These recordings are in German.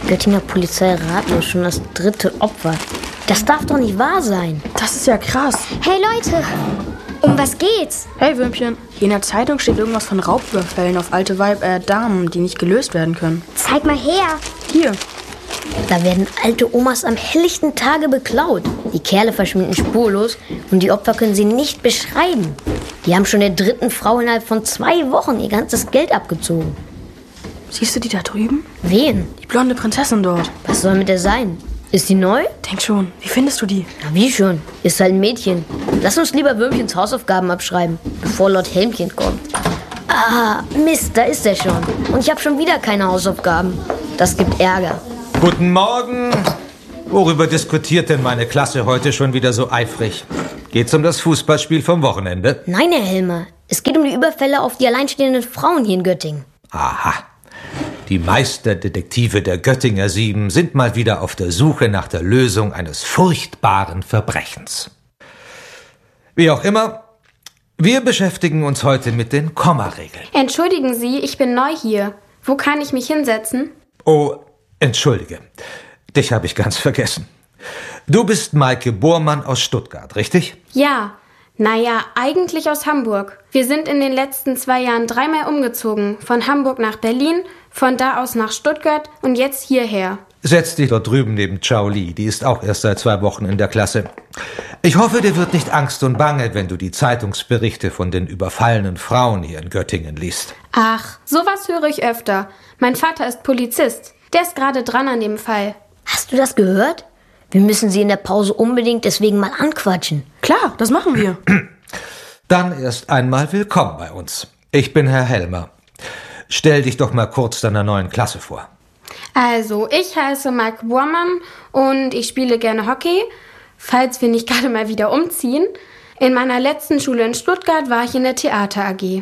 Göttinger Polizei Ratlos schon das 3. Opfer. Das darf doch nicht wahr sein. Das ist ja krass. Hey Leute, um was geht's? Hey Würmchen, in der Zeitung steht irgendwas von Raubüberfällen auf alte Damen, die nicht gelöst werden können. Zeig mal her. Hier. Da werden alte Omas am helllichten Tage beklaut. Die Kerle verschwinden spurlos und die Opfer können sie nicht beschreiben. Die haben schon der 3. Frau innerhalb von 2 Wochen ihr ganzes Geld abgezogen. Siehst du die da drüben? Wen? Die blonde Prinzessin dort. Was soll mit der sein? Ist die neu? Denk schon. Wie findest du die? Na, wie schon? Ist halt ein Mädchen. Lass uns lieber Würmchens Hausaufgaben abschreiben, bevor Lord Helmchen kommt. Ah, Mist, da ist er schon. Und ich habe schon wieder keine Hausaufgaben. Das gibt Ärger. Guten Morgen. Worüber diskutiert denn meine Klasse heute schon wieder so eifrig? Geht's um das Fußballspiel vom Wochenende? Nein, Herr Helmer. Es geht um die Überfälle auf die alleinstehenden Frauen hier in Göttingen. Aha. Die Meisterdetektive der Göttinger 7 sind mal wieder auf der Suche nach der Lösung eines furchtbaren Verbrechens. Wie auch immer, wir beschäftigen uns heute mit den Kommaregeln. Entschuldigen Sie, ich bin neu hier. Wo kann ich mich hinsetzen? Oh, entschuldige. Dich habe ich ganz vergessen. Du bist Maike Bormann aus Stuttgart, richtig? Ja. Naja, eigentlich aus Hamburg. Wir sind in den letzten 2 Jahren 3-mal umgezogen. Von Hamburg nach Berlin, von da aus nach Stuttgart und jetzt hierher. Setz dich dort drüben neben Chao Li. Die ist auch erst seit 2 Wochen in der Klasse. Ich hoffe, dir wird nicht Angst und Bange, wenn du die Zeitungsberichte von den überfallenen Frauen hier in Göttingen liest. Ach, sowas höre ich öfter. Mein Vater ist Polizist. Der ist gerade dran an dem Fall. Hast du das gehört? Wir müssen sie in der Pause unbedingt deswegen mal anquatschen. Klar, das machen wir. Dann erst einmal willkommen bei uns. Ich bin Herr Helmer. Stell dich doch mal kurz deiner neuen Klasse vor. Also, ich heiße Maike Bormann und ich spiele gerne Hockey, falls wir nicht gerade mal wieder umziehen. In meiner letzten Schule in Stuttgart war ich in der Theater AG.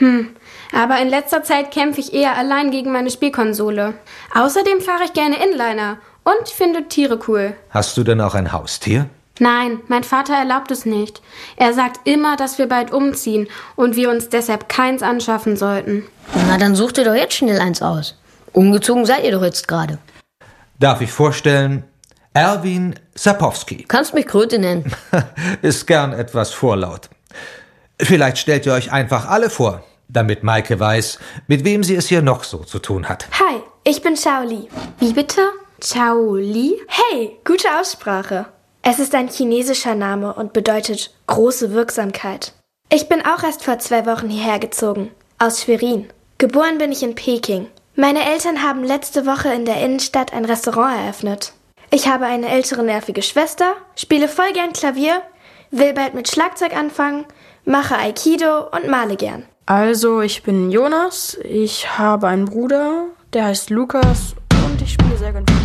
Aber in letzter Zeit kämpfe ich eher allein gegen meine Spielkonsole. Außerdem fahre ich gerne Inliner und finde Tiere cool. Hast du denn auch ein Haustier? Nein, mein Vater erlaubt es nicht. Er sagt immer, dass wir bald umziehen und wir uns deshalb keins anschaffen sollten. Na, dann sucht ihr doch jetzt schnell eins aus. Umgezogen seid ihr doch jetzt gerade. Darf ich vorstellen, Erwin Sapowski. Kannst mich Kröte nennen. Ist gern etwas vorlaut. Vielleicht stellt ihr euch einfach alle vor, damit Maike weiß, mit wem sie es hier noch so zu tun hat. Hi, ich bin Chao Li. Wie bitte? Chao Li? Hey, gute Aussprache. Es ist ein chinesischer Name und bedeutet große Wirksamkeit. Ich bin auch erst vor 2 Wochen hierher gezogen, aus Schwerin. Geboren bin ich in Peking. Meine Eltern haben letzte Woche in der Innenstadt ein Restaurant eröffnet. Ich habe eine ältere nervige Schwester, spiele voll gern Klavier, will bald mit Schlagzeug anfangen, mache Aikido und male gern. Also, ich bin Jonas, ich habe einen Bruder, der heißt Lukas und ich spiele sehr gern.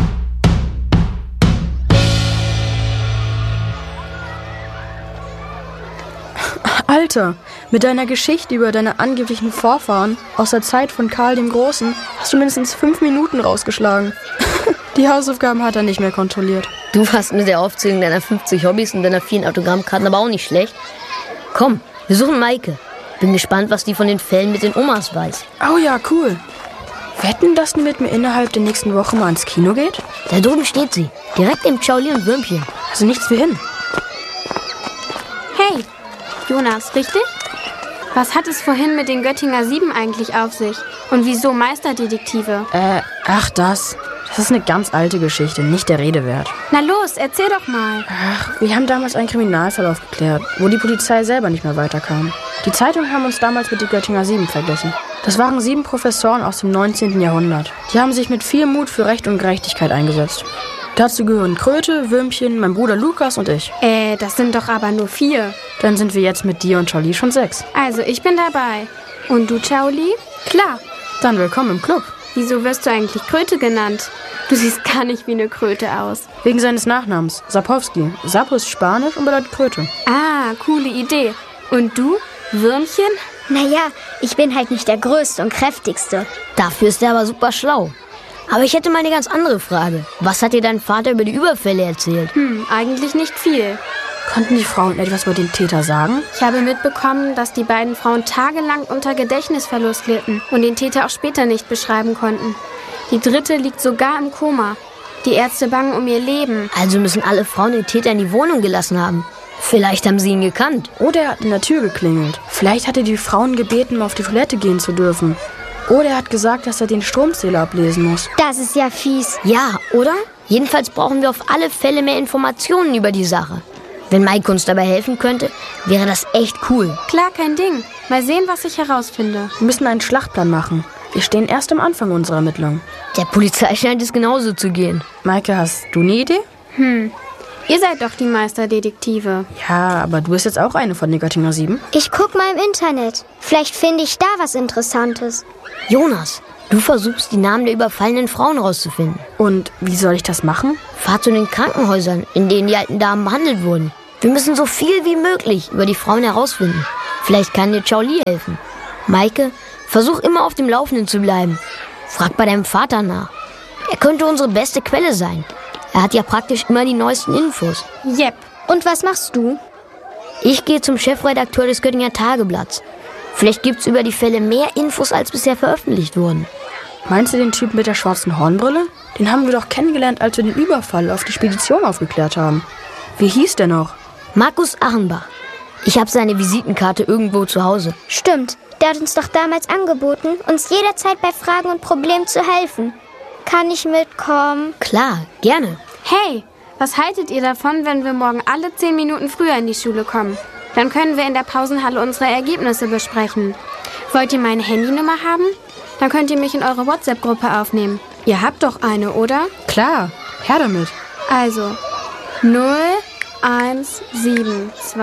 Alter, mit deiner Geschichte über deine angeblichen Vorfahren aus der Zeit von Karl dem Großen hast du mindestens 5 Minuten rausgeschlagen. Die Hausaufgaben hat er nicht mehr kontrolliert. Du warst mit der Aufzählung deiner 50 Hobbys und deiner vielen Autogrammkarten aber auch nicht schlecht. Komm, wir suchen Maike. Bin gespannt, was die von den Fällen mit den Omas weiß. Oh ja, cool. Wetten, dass die mit mir innerhalb der nächsten Woche mal ins Kino geht? Da drüben steht sie, direkt im Chao Li und Würmchen. Also nichts wie hin. Hey, Jonas, richtig? Was hat es vorhin mit den Göttinger 7 eigentlich auf sich? Und wieso Meisterdetektive? Ach das. Das ist eine ganz alte Geschichte, nicht der Rede wert. Na los, erzähl doch mal. Ach, wir haben damals einen Kriminalfall aufgeklärt, wo die Polizei selber nicht mehr weiterkam. Die Zeitungen haben uns damals mit den Göttinger 7 vergessen. Das waren 7 Professoren aus dem 19. Jahrhundert. Die haben sich mit viel Mut für Recht und Gerechtigkeit eingesetzt. Dazu gehören Kröte, Würmchen, mein Bruder Lukas und ich. Das sind doch aber nur 4. Dann sind wir jetzt mit dir und Chao Li schon 6. Also, ich bin dabei. Und du, Chao Li? Klar. Dann willkommen im Club. Wieso wirst du eigentlich Kröte genannt? Du siehst gar nicht wie eine Kröte aus. Wegen seines Nachnamens, Sapowski. Sapo ist Spanisch und bedeutet Kröte. Ah, coole Idee. Und du, Würmchen? Naja, ich bin halt nicht der Größte und Kräftigste. Dafür ist er aber super schlau. Aber ich hätte mal eine ganz andere Frage. Was hat dir dein Vater über die Überfälle erzählt? Eigentlich nicht viel. Konnten die Frauen etwas über den Täter sagen? Ich habe mitbekommen, dass die beiden Frauen tagelang unter Gedächtnisverlust litten und den Täter auch später nicht beschreiben konnten. Die 3. liegt sogar im Koma. Die Ärzte bangen um ihr Leben. Also müssen alle Frauen den Täter in die Wohnung gelassen haben. Vielleicht haben sie ihn gekannt. Oder er hat an der Tür geklingelt. Vielleicht hat er die Frauen gebeten, mal auf die Toilette gehen zu dürfen. Oder er hat gesagt, dass er den Stromzähler ablesen muss. Das ist ja fies. Ja, oder? Jedenfalls brauchen wir auf alle Fälle mehr Informationen über die Sache. Wenn Mike uns dabei helfen könnte, wäre das echt cool. Klar, kein Ding. Mal sehen, was ich herausfinde. Wir müssen einen Schlachtplan machen. Wir stehen erst am Anfang unserer Ermittlungen. Der Polizei scheint es genauso zu gehen. Maike, hast du eine Idee? Ihr seid doch die Meisterdetektive. Ja, aber du bist jetzt auch eine von den Göttinger 7. Ich guck mal im Internet. Vielleicht finde ich da was Interessantes. Jonas, du versuchst, die Namen der überfallenen Frauen rauszufinden. Und wie soll ich das machen? Fahr zu den Krankenhäusern, in denen die alten Damen behandelt wurden. Wir müssen so viel wie möglich über die Frauen herausfinden. Vielleicht kann dir Xiaoli helfen. Maike, versuch immer auf dem Laufenden zu bleiben. Frag bei deinem Vater nach. Er könnte unsere beste Quelle sein. Er hat ja praktisch immer die neuesten Infos. Yep. Und was machst du? Ich gehe zum Chefredakteur des Göttinger Tageblatts. Vielleicht gibt's über die Fälle mehr Infos, als bisher veröffentlicht wurden. Meinst du den Typen mit der schwarzen Hornbrille? Den haben wir doch kennengelernt, als wir den Überfall auf die Spedition aufgeklärt haben. Wie hieß der noch? Markus Achenbach. Ich habe seine Visitenkarte irgendwo zu Hause. Stimmt. Der hat uns doch damals angeboten, uns jederzeit bei Fragen und Problemen zu helfen. Kann ich mitkommen? Klar, gerne. Hey, was haltet ihr davon, wenn wir morgen alle 10 Minuten früher in die Schule kommen? Dann können wir in der Pausenhalle unsere Ergebnisse besprechen. Wollt ihr meine Handynummer haben? Dann könnt ihr mich in eure WhatsApp-Gruppe aufnehmen. Ihr habt doch eine, oder? Klar, her damit. Also 0172.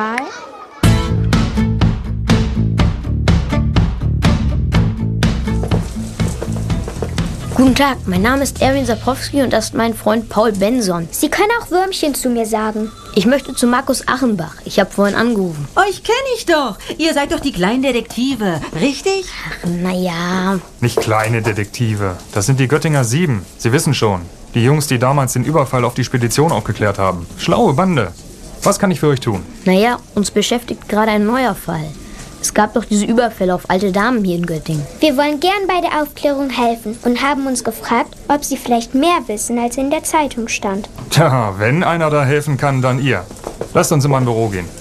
Guten Tag, mein Name ist Erwin Sapowski und das ist mein Freund Paul Benson. Sie können auch Würmchen zu mir sagen. Ich möchte zu Markus Achenbach. Ich habe vorhin angerufen. Euch kenne ich doch. Ihr seid doch die kleinen Detektive, richtig? Naja, Nicht kleine Detektive. Das sind die Göttinger 7. Sie wissen schon. Die Jungs, die damals den Überfall auf die Spedition aufgeklärt haben. Schlaue Bande. Was kann ich für euch tun? uns beschäftigt gerade ein neuer Fall. Es gab doch diese Überfälle auf alte Damen hier in Göttingen. Wir wollen gern bei der Aufklärung helfen und haben uns gefragt, ob Sie vielleicht mehr wissen, als in der Zeitung stand. Tja, wenn einer da helfen kann, dann ihr. Lasst uns in mein Büro gehen.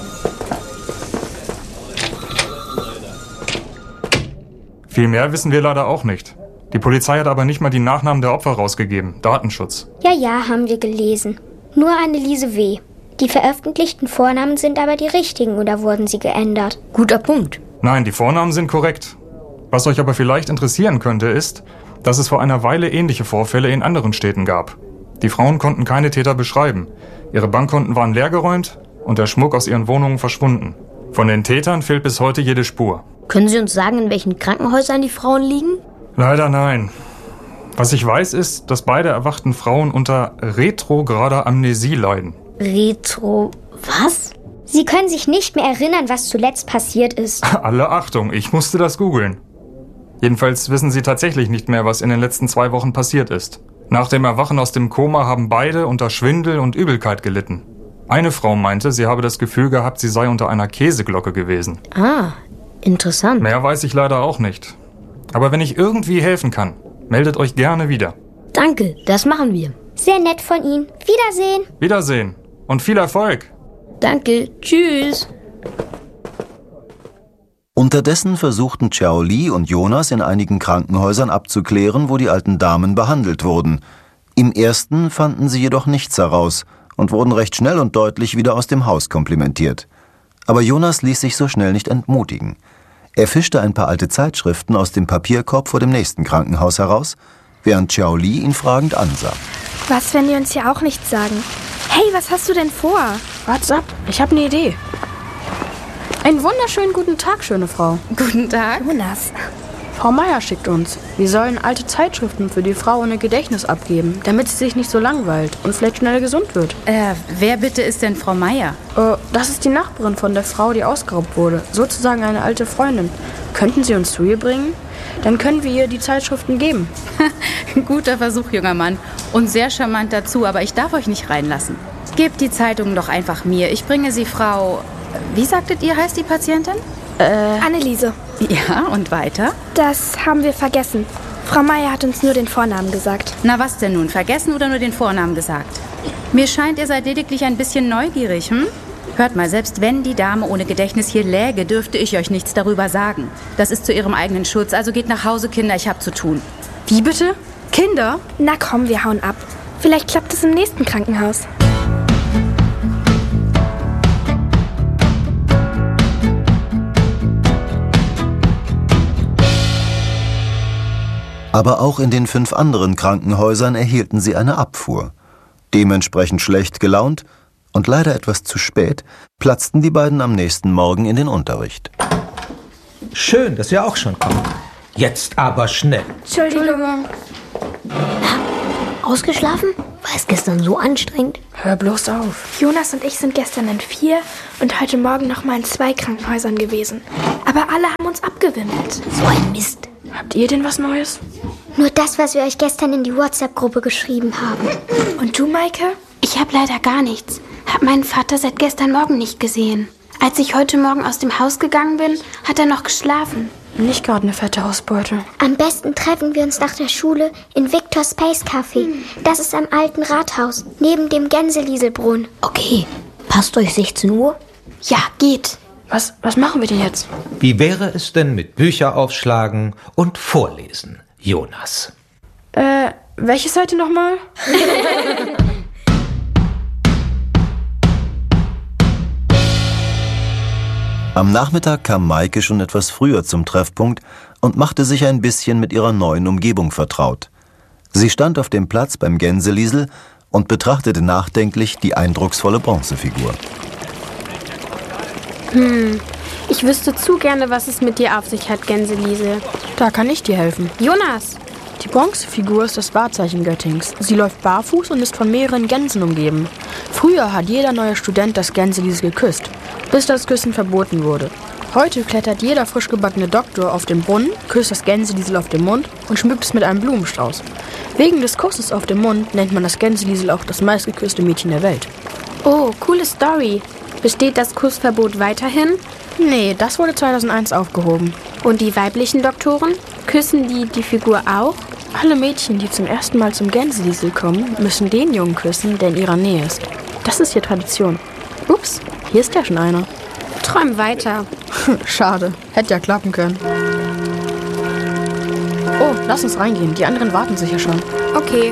Viel mehr wissen wir leider auch nicht. Die Polizei hat aber nicht mal die Nachnamen der Opfer rausgegeben. Datenschutz. Ja, haben wir gelesen. Nur Anneliese W. Die veröffentlichten Vornamen sind aber die richtigen oder wurden sie geändert? Guter Punkt. Nein, die Vornamen sind korrekt. Was euch aber vielleicht interessieren könnte, ist, dass es vor einer Weile ähnliche Vorfälle in anderen Städten gab. Die Frauen konnten keine Täter beschreiben. Ihre Bankkonten waren leergeräumt und der Schmuck aus ihren Wohnungen verschwunden. Von den Tätern fehlt bis heute jede Spur. Können Sie uns sagen, in welchen Krankenhäusern die Frauen liegen? Leider nein. Was ich weiß ist, dass beide erwachten Frauen unter retrograder Amnesie leiden. Was? Sie können sich nicht mehr erinnern, was zuletzt passiert ist. Alle Achtung, ich musste das googeln. Jedenfalls wissen sie tatsächlich nicht mehr, was in den letzten 2 Wochen passiert ist. Nach dem Erwachen aus dem Koma haben beide unter Schwindel und Übelkeit gelitten. Eine Frau meinte, sie habe das Gefühl gehabt, sie sei unter einer Käseglocke gewesen. Ah, interessant. Mehr weiß ich leider auch nicht. Aber wenn ich irgendwie helfen kann, meldet euch gerne wieder. Danke, das machen wir. Sehr nett von Ihnen. Wiedersehen. Wiedersehen und viel Erfolg. Danke, tschüss. Unterdessen versuchten Xiaoli und Jonas in einigen Krankenhäusern abzuklären, wo die alten Damen behandelt wurden. Im ersten fanden sie jedoch nichts heraus und wurden recht schnell und deutlich wieder aus dem Haus komplimentiert. Aber Jonas ließ sich so schnell nicht entmutigen. Er fischte ein paar alte Zeitschriften aus dem Papierkorb vor dem nächsten Krankenhaus heraus, während Xiaoli ihn fragend ansah. Was, wenn die uns ja auch nichts sagen? Hey, was hast du denn vor? Wart's ab, ich habe eine Idee. Einen wunderschönen guten Tag, schöne Frau. Guten Tag. Jonas. Frau Meier schickt uns. Wir sollen alte Zeitschriften für die Frau ohne Gedächtnis abgeben, damit sie sich nicht so langweilt und vielleicht schneller gesund wird. Wer bitte ist denn Frau Meier? Das ist die Nachbarin von der Frau, die ausgeraubt wurde. Sozusagen eine alte Freundin. Könnten Sie uns zu ihr bringen? Dann können wir ihr die Zeitschriften geben. Guter Versuch, junger Mann. Und sehr charmant dazu, aber ich darf euch nicht reinlassen. Gebt die Zeitungen doch einfach mir. Ich bringe sie Frau... Wie sagtet ihr, heißt die Patientin? Anneliese. Ja, und weiter? Das haben wir vergessen. Frau Meier hat uns nur den Vornamen gesagt. Na was denn nun? Vergessen oder nur den Vornamen gesagt? Mir scheint, ihr seid lediglich ein bisschen neugierig, hm? Hört mal, selbst wenn die Dame ohne Gedächtnis hier läge, dürfte ich euch nichts darüber sagen. Das ist zu ihrem eigenen Schutz. Also geht nach Hause, Kinder, ich hab zu tun. Wie bitte? Kinder? Na komm, wir hauen ab. Vielleicht klappt es im nächsten Krankenhaus. Aber auch in den 5 anderen Krankenhäusern erhielten sie eine Abfuhr. Dementsprechend schlecht gelaunt und leider etwas zu spät, platzten die beiden am nächsten Morgen in den Unterricht. Schön, dass ihr auch schon kommt. Jetzt aber schnell. Entschuldigung. Ausgeschlafen? War es gestern so anstrengend? Hör bloß auf. Jonas und ich sind gestern in 4 und heute Morgen noch mal in 2 Krankenhäusern gewesen. Aber alle haben uns abgewimmelt. So ein Mist. Habt ihr denn was Neues? Nur das, was wir euch gestern in die WhatsApp-Gruppe geschrieben haben. Und du, Maike? Ich habe leider gar nichts. Hab meinen Vater seit gestern Morgen nicht gesehen. Als ich heute Morgen aus dem Haus gegangen bin, hat er noch geschlafen. Nicht gerade eine fette Ausbeute. Am besten treffen wir uns nach der Schule in Victor Space Café. Das ist am alten Rathaus, neben dem Gänselieselbrunnen. Okay, passt euch 16 Uhr? Ja, geht. Was machen wir denn jetzt? Wie wäre es denn mit Bücher aufschlagen und vorlesen, Jonas? Welche Seite nochmal? Am Nachmittag kam Maike schon etwas früher zum Treffpunkt und machte sich ein bisschen mit ihrer neuen Umgebung vertraut. Sie stand auf dem Platz beim Gänseliesel und betrachtete nachdenklich die eindrucksvolle Bronzefigur. Ich wüsste zu gerne, was es mit dir auf sich hat, Gänseliesel. Da kann ich dir helfen. Jonas! Die Bronzefigur ist das Wahrzeichen Göttings. Sie läuft barfuß und ist von mehreren Gänsen umgeben. Früher hat jeder neue Student das Gänseliesel geküsst, bis das Küssen verboten wurde. Heute klettert jeder frisch gebackene Doktor auf den Brunnen, küsst das Gänseliesel auf den Mund und schmückt es mit einem Blumenstrauß. Wegen des Kusses auf den Mund nennt man das Gänseliesel auch das meistgeküsste Mädchen der Welt. Oh, coole Story. Besteht das Kussverbot weiterhin? Nee, das wurde 2001 aufgehoben. Und die weiblichen Doktoren? Küssen die Figur auch? Alle Mädchen, die zum ersten Mal zum Gänseliesel kommen, müssen den Jungen küssen, der in ihrer Nähe ist. Das ist hier Tradition. Ups, hier ist ja schon einer. Träum weiter. Schade, hätte ja klappen können. Oh, lass uns reingehen, die anderen warten sicher schon. Okay.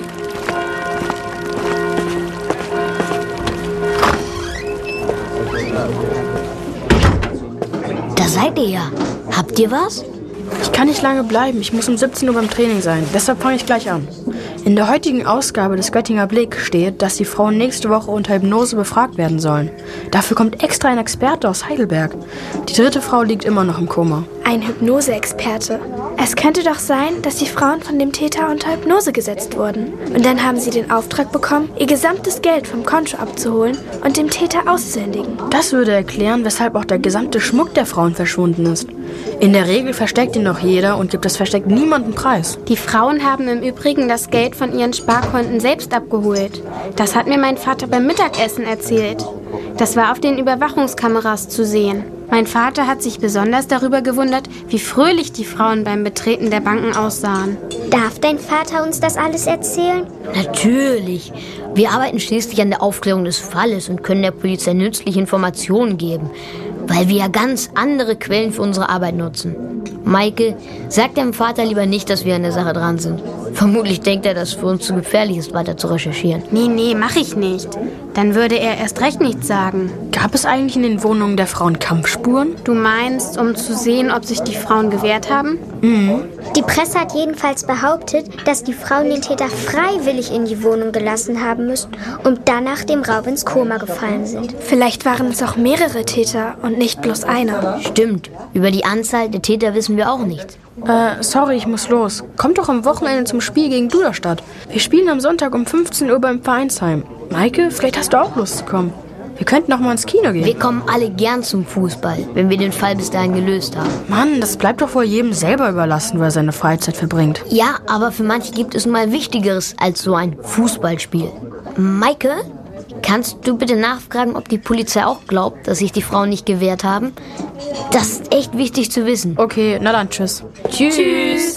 Da seid ihr ja. Habt ihr was? Ich kann nicht lange bleiben, ich muss um 17 Uhr beim Training sein. Deshalb fange ich gleich an. In der heutigen Ausgabe des Göttinger Blick steht, dass die Frauen nächste Woche unter Hypnose befragt werden sollen. Dafür kommt extra ein Experte aus Heidelberg. Die 3. Frau liegt immer noch im Koma. Ein Hypnose-Experte. Es könnte doch sein, dass die Frauen von dem Täter unter Hypnose gesetzt wurden. Und dann haben sie den Auftrag bekommen, ihr gesamtes Geld vom Konto abzuholen und dem Täter auszuhändigen. Das würde erklären, weshalb auch der gesamte Schmuck der Frauen verschwunden ist. In der Regel versteckt ihn noch jeder und gibt das Versteck niemandem preis. Die Frauen haben im Übrigen das Geld von ihren Sparkonten selbst abgeholt. Das hat mir mein Vater beim Mittagessen erzählt. Das war auf den Überwachungskameras zu sehen. Mein Vater hat sich besonders darüber gewundert, wie fröhlich die Frauen beim Betreten der Banken aussahen. Darf dein Vater uns das alles erzählen? Natürlich. Wir arbeiten schließlich an der Aufklärung des Falles und können der Polizei nützliche Informationen geben, weil wir ja ganz andere Quellen für unsere Arbeit nutzen. Maike, sag deinem Vater lieber nicht, dass wir an der Sache dran sind. Vermutlich denkt er, dass es für uns zu gefährlich ist, weiter zu recherchieren. Nee, mach ich nicht. Dann würde er erst recht nichts sagen. Gab es eigentlich in den Wohnungen der Frauen Kampfspuren? Du meinst, um zu sehen, ob sich die Frauen gewehrt haben? Mhm. Die Presse hat jedenfalls behauptet, dass die Frauen den Täter freiwillig in die Wohnung gelassen haben müssen und danach dem Raub ins Koma gefallen sind. Vielleicht waren es auch mehrere Täter und nicht bloß einer. Stimmt. Über die Anzahl der Täter wissen wir auch nichts. Sorry, ich muss los. Kommt doch am Wochenende zum Spiel gegen Duderstadt. Wir spielen am Sonntag um 15 Uhr beim Vereinsheim. Maike, vielleicht hast du auch Lust zu kommen. Wir könnten noch mal ins Kino gehen. Wir kommen alle gern zum Fußball, wenn wir den Fall bis dahin gelöst haben. Mann, das bleibt doch wohl jedem selber überlassen, wo er seine Freizeit verbringt. Ja, aber für manche gibt es mal Wichtigeres als so ein Fußballspiel. Maike, kannst du bitte nachfragen, ob die Polizei auch glaubt, dass sich die Frauen nicht gewehrt haben? Das ist echt wichtig zu wissen. Okay, na dann, tschüss. Tschüss.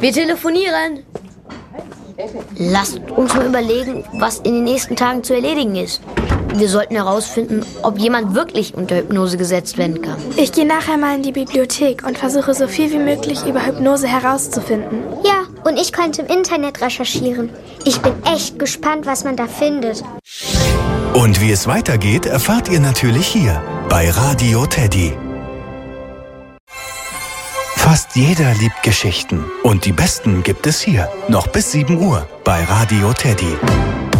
Wir telefonieren. Lasst uns mal überlegen, was in den nächsten Tagen zu erledigen ist. Wir sollten herausfinden, ob jemand wirklich unter Hypnose gesetzt werden kann. Ich gehe nachher mal in die Bibliothek und versuche so viel wie möglich über Hypnose herauszufinden. Ja, und ich könnte im Internet recherchieren. Ich bin echt gespannt, was man da findet. Und wie es weitergeht, erfahrt ihr natürlich hier bei Radio Teddy. Fast jeder liebt Geschichten und die besten gibt es hier, noch bis 7 Uhr bei Radio Teddy.